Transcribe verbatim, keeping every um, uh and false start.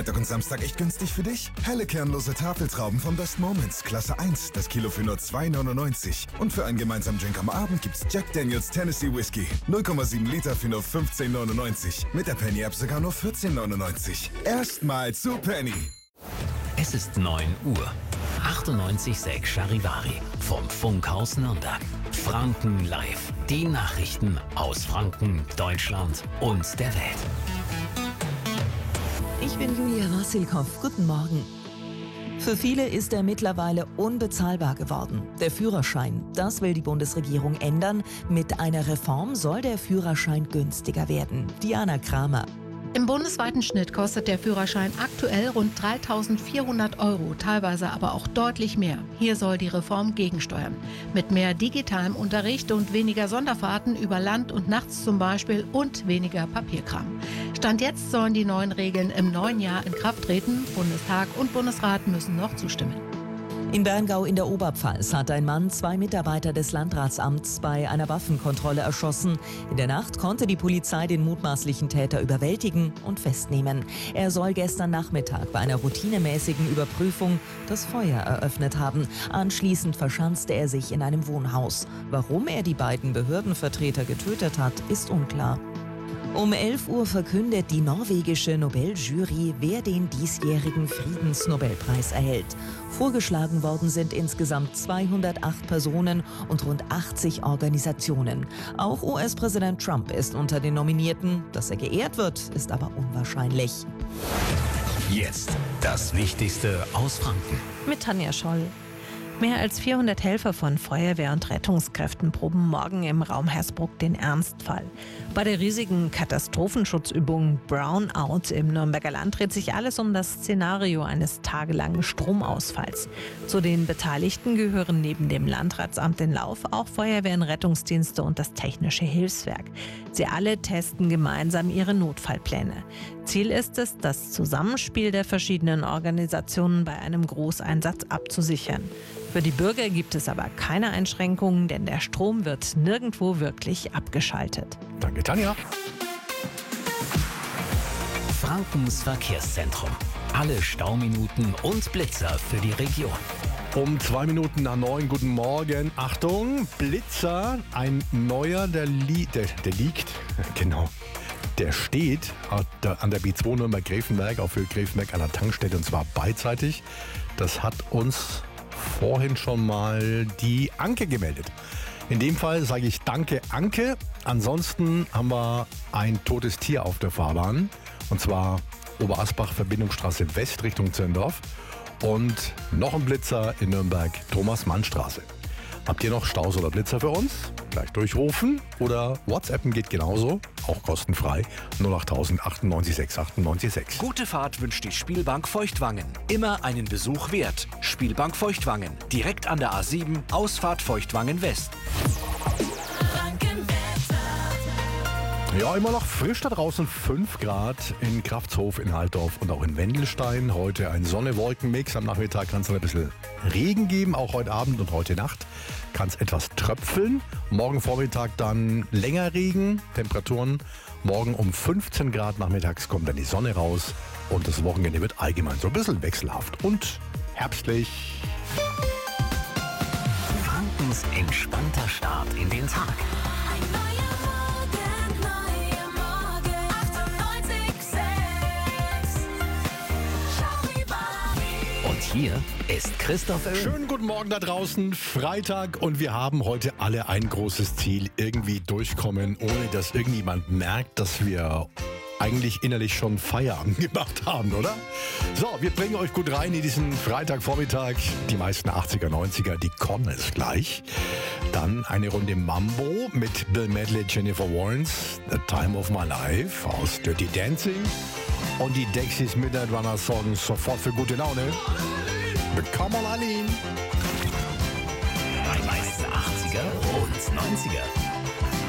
Freitag und Samstag echt günstig für dich? Helle kernlose Tafeltrauben von Best Moments, Klasse eins, das Kilo für nur zwei neunundneunzig. Und für einen gemeinsamen Drink am Abend gibt's Jack Daniels Tennessee Whiskey. null Komma sieben Liter für nur fünfzehn neunundneunzig. Mit der Penny-App sogar nur vierzehn neunundneunzig. Erstmal zu Penny. Es ist neun Uhr. achtundneunzig Komma sechs Charivari vom Funkhaus Nürnberg. Franken live. Die Nachrichten aus Franken, Deutschland und der Welt. Ich bin Julia Wassilkow. Guten Morgen. Für viele ist er mittlerweile unbezahlbar geworden. Der Führerschein, das will die Bundesregierung ändern. Mit einer Reform soll der Führerschein günstiger werden. Diana Kramer. Im bundesweiten Schnitt kostet der Führerschein aktuell rund dreitausendvierhundert Euro, teilweise aber auch deutlich mehr. Hier soll die Reform gegensteuern. Mit mehr digitalem Unterricht und weniger Sonderfahrten über Land und nachts zum Beispiel und weniger Papierkram. Stand jetzt sollen die neuen Regeln im neuen Jahr in Kraft treten. Bundestag und Bundesrat müssen noch zustimmen. In Berngau in der Oberpfalz hat ein Mann zwei Mitarbeiter des Landratsamts bei einer Waffenkontrolle erschossen. In der Nacht konnte die Polizei den mutmaßlichen Täter überwältigen und festnehmen. Er soll gestern Nachmittag bei einer routinemäßigen Überprüfung das Feuer eröffnet haben. Anschließend verschanzte er sich in einem Wohnhaus. Warum er die beiden Behördenvertreter getötet hat, ist unklar. Um elf Uhr verkündet die norwegische Nobeljury, wer den diesjährigen Friedensnobelpreis erhält. Vorgeschlagen worden sind insgesamt zweihundertacht Personen und rund achtzig Organisationen. Auch U S-Präsident Trump ist unter den Nominierten. Dass er geehrt wird, ist aber unwahrscheinlich. Jetzt das Wichtigste aus Franken. Mit Tanja Scholl. Mehr als vierhundert Helfer von Feuerwehr und Rettungskräften proben morgen im Raum Hersbruck den Ernstfall. Bei der riesigen Katastrophenschutzübung Brownout im Nürnberger Land dreht sich alles um das Szenario eines tagelangen Stromausfalls. Zu den Beteiligten gehören neben dem Landratsamt in Lauf auch Feuerwehren, Rettungsdienste und das Technische Hilfswerk. Sie alle testen gemeinsam ihre Notfallpläne. Ziel ist es, das Zusammenspiel der verschiedenen Organisationen bei einem Großeinsatz abzusichern. Für die Bürger gibt es aber keine Einschränkungen, denn der Strom wird nirgendwo wirklich abgeschaltet. Danke, Tanja. Frankens Verkehrszentrum. Alle Stauminuten und Blitzer für die Region. Um zwei Minuten nach neun, guten Morgen. Achtung, Blitzer, ein neuer, der, li- der, der liegt, genau, der steht an der B zwei Nürnberg-Gräfenberg, auf Höhe Gräfenberg an der Tankstelle, und zwar beidseitig. Das hat uns vorhin schon mal die Anke gemeldet. In dem Fall sage ich danke, Anke. Ansonsten haben wir ein totes Tier auf der Fahrbahn. Und zwar Oberasbach, Verbindungsstraße West Richtung Zirndorf. Und noch ein Blitzer in Nürnberg, Thomas-Mann-Straße. Habt ihr noch Staus oder Blitzer für uns? Gleich durchrufen oder WhatsAppen geht genauso, auch kostenfrei. null acht tausend achtundneunzig sechs achtundneunzig sechs. Gute Fahrt wünscht die Spielbank Feuchtwangen. Immer einen Besuch wert. Spielbank Feuchtwangen. Direkt an der A sieben, Ausfahrt Feuchtwangen West. Ja, immer noch frisch da draußen, fünf Grad in Kraftshof, in Halldorf und auch in Wendelstein. Heute ein Sonne-Wolken-Mix. Am Nachmittag kann es noch ein bisschen Regen geben, auch heute Abend und heute Nacht kann es etwas tröpfeln. Morgen Vormittag dann länger Regen, Temperaturen morgen um fünfzehn Grad. Nachmittags kommt dann die Sonne raus und das Wochenende wird allgemein so ein bisschen wechselhaft und herbstlich. Frankens entspannter Start in den Tag. Und hier ist Christoph Öl. Schönen guten Morgen da draußen, Freitag, und wir haben heute alle ein großes Ziel, irgendwie durchkommen, ohne dass irgendjemand merkt, dass wir eigentlich innerlich schon Feierabend gemacht haben, oder? So, wir bringen euch gut rein in diesen Freitagvormittag. Die meisten achtziger, neunziger, die kommen es gleich. Dann eine Runde Mambo mit Bill Medley, Jennifer Warnes, The Time of My Life aus Dirty Dancing. Und die Dexys Midnight Runner sorgen sofort für gute Laune. Come on, Aline. Die meisten achtziger und neunziger.